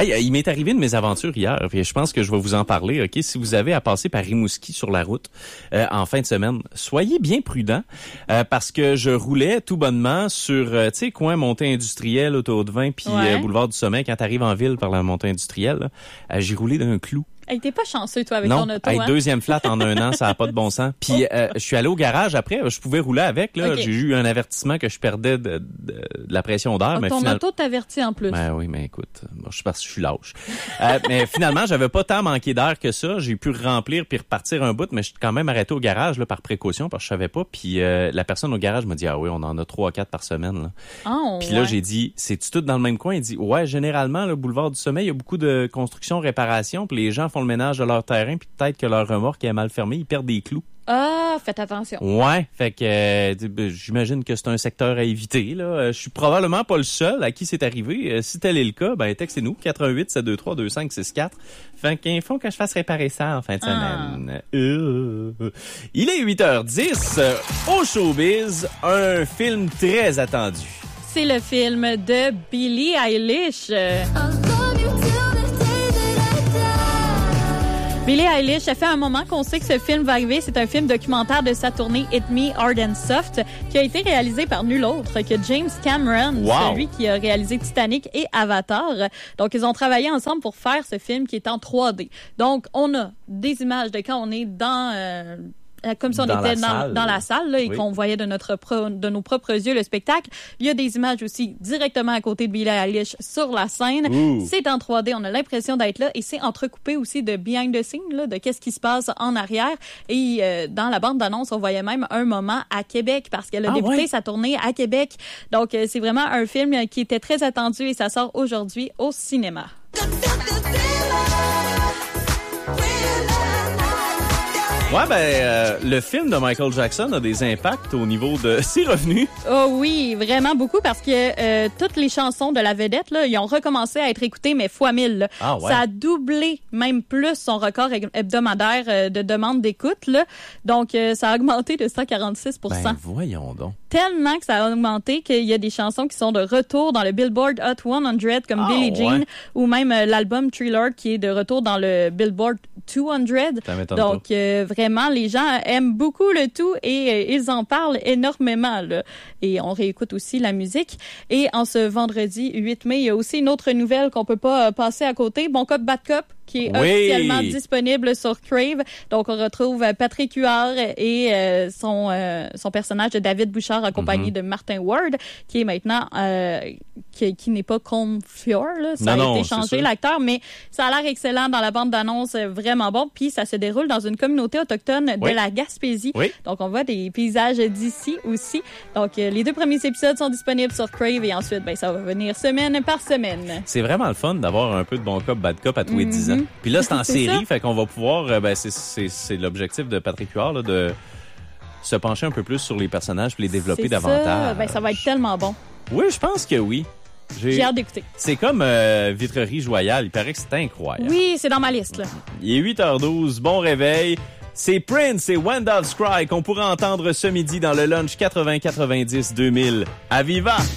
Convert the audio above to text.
Hey, il m'est arrivé de mes aventures hier, puis je pense que je vais vous en parler. Ok, si vous avez à passer par Rimouski sur la route en fin de semaine, soyez bien prudents parce que je roulais tout bonnement sur, tu sais, coin montée industrielle, autoroute 20, puis boulevard du Sommet. Quand t'arrives en ville par la montée industrielle, j'ai roulé d'un clou. Hey, t'es pas chanceux, toi, avec non, ton auto, hein? Deuxième flat en un an, ça n'a pas de bon sens. Puis je suis allé au garage après, je pouvais rouler avec. Là, J'ai eu un avertissement que je perdais de la pression d'air. Mais ton auto t'avertit en plus. Ben oui, mais écoute, je pense que je suis lâche. Mais finalement, j'avais pas tant manqué d'air que ça. J'ai pu remplir puis repartir un bout, mais je suis quand même arrêté au garage là, par précaution parce que je savais pas. Puis la personne au garage m'a dit ah oui, on en a 3 à 4 par semaine. Là. Oh, puis là, j'ai dit c'est-tu tout dans le même coin? Il dit ouais, généralement, le boulevard du Sommet, il y a beaucoup de construction, réparation, puis les gens font le ménage de leur terrain, puis peut-être que leur remorque est mal fermée, ils perdent des clous. Ah, faites attention. Ouais, fait que j'imagine que c'est un secteur à éviter. Là, je suis probablement pas le seul à qui c'est arrivé. Si tel est le cas, ben textez-nous 88 723 2564. Fait qu'il faut que je fasse réparer ça en fin de semaine. Il est 8h10 au Showbiz, un film très attendu. C'est le film de Billie Eilish. Billie Eilish, ça fait un moment qu'on sait que ce film va arriver. C'est un film documentaire de sa tournée Hit Me Hard and Soft qui a été réalisé par nul autre que James Cameron, celui qui a réalisé Titanic et Avatar. Donc, ils ont travaillé ensemble pour faire ce film qui est en 3D. Donc, on a des images de quand on est dans... comme si on était dans la salle là, et qu'on voyait de nos propres yeux le spectacle. Il y a des images aussi directement à côté de Billie Eilish sur la scène. C'est en 3D, on a l'impression d'être là et c'est entrecoupé aussi de behind the scenes, là, de qu'est-ce qui se passe en arrière. Et dans la bande d'annonce, on voyait même un moment à Québec parce qu'elle a débuté sa tournée à Québec. Donc, c'est vraiment un film qui était très attendu et ça sort aujourd'hui au cinéma. Ouais, le film de Michael Jackson a des impacts au niveau de ses revenus. Oh oui, vraiment beaucoup parce que toutes les chansons de la vedette, là, ils ont recommencé à être écoutées, mais fois 1000. Là. Ah ouais. Ça a doublé, même plus, son record hebdomadaire de demande d'écoute. Là. Donc, ça a augmenté de 146 %. Ben, voyons donc. Tellement que ça a augmenté qu'il y a des chansons qui sont de retour dans le Billboard Hot 100 comme Billie Jean ou même l'album Thriller qui est de retour dans le Billboard 200. Donc, vraiment, les gens aiment beaucoup le tout et ils en parlent énormément. Là. Et on réécoute aussi la musique. Et en ce vendredi 8 mai, il y a aussi une autre nouvelle qu'on peut pas passer à côté. Bon Cop, Bad Cop, qui est officiellement disponible sur Crave. Donc, on retrouve Patrick Huard et son personnage de David Bouchard accompagné de Martin Ward, qui est maintenant qui n'est pas Colm Feore. Ça a été changé, l'acteur, mais ça a l'air excellent dans la bande d'annonce, vraiment bon. Puis, ça se déroule dans une communauté autochtone de la Gaspésie. Donc, on voit des paysages d'ici aussi. Donc, les 2 premiers épisodes sont disponibles sur Crave et ensuite, ça va venir semaine par semaine. C'est vraiment le fun d'avoir un peu de Bon Cop, Bad Cop à tous les 10 ans. Puis là, c'est en série, fait qu'on va pouvoir... c'est l'objectif de Patrick Huard, là, de se pencher un peu plus sur les personnages puis les développer davantage. Ça va être tellement bon. Oui, je pense que oui. J'ai hâte d'écouter. C'est comme Vitrerie Joyale. Il paraît que c'est incroyable. Oui, c'est dans ma liste. Là. Il est 8h12. Bon réveil. C'est Prince et When Doves Cry qu'on pourra entendre ce midi dans le lunch 80-90-2000. À Viva!